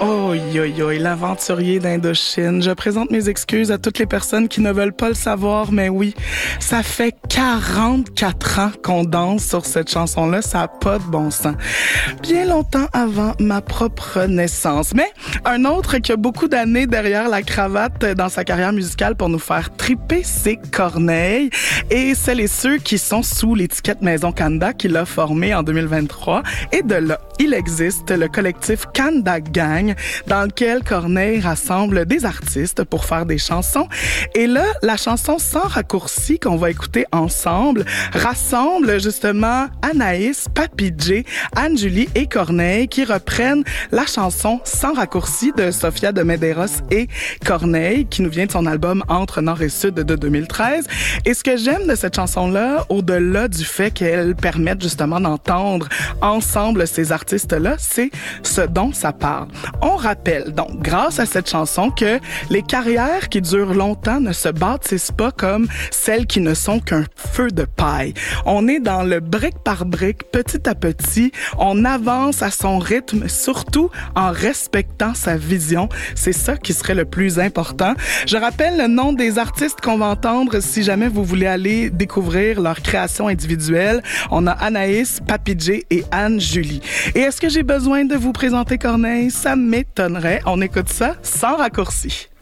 Oh, l'aventurier d'Indochine. Je présente mes excuses à toutes les personnes qui ne veulent pas le savoir, mais oui, ça fait 44 ans qu'on danse sur cette chanson-là, ça n'a pas de bon sens. Bien longtemps avant ma propre naissance. Mais un autre qui a beaucoup d'années derrière la cravate dans sa carrière musicale pour nous faire triper, c'est Corneille. Et celles et ceux qui sont sous l'étiquette Maison Kanda qui l'a formé en 2023. Et de là, il existe le collectif Kanda Gang dans lequel Corneille rassemble des artistes pour faire des chansons. Et là, la chanson Sans raccourci qu'on va écouter ensemble rassemble justement Anaïs, Papy J, Anne-Julie et Corneille qui reprennent la chanson Sans raccourci de Sofia de Medeiros et Corneille qui nous vient de son album Entre Nord et Sud de 2013. Et ce que j'aime de cette chanson-là, au-delà du fait qu'elle permette justement d'entendre ensemble ces artistes-là, c'est ce dont ça parle. On rappelle donc, grâce à cette chanson, que les carrières qui durent longtemps ne se bâtissent pas comme celles qui ne sont qu'un feu de paille. On est dans le brique par brique, petit à petit. On avance à son rythme, surtout en respectant sa vision. C'est ça qui serait le plus important. Je rappelle le nom des artistes qu'on va entendre si jamais vous voulez aller découvrir leur création individuelle. On a Anaïs, Papy J et Anne-Julie. Et est-ce que j'ai besoin de vous présenter Corneille? Ça m'étonnerait. On écoute ça sans raccourci.